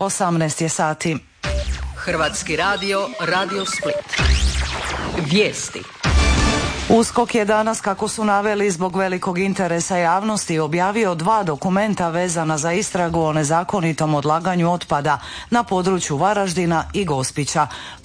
18 je sati. Hrvatski radio, Radio Split. Vijesti. USKOK je danas, kako su naveli, zbog velikog interesa javnosti objavio 2 dokumenta vezana za istragu o nezakonitom odlaganju otpada na području Varaždina i Gospića.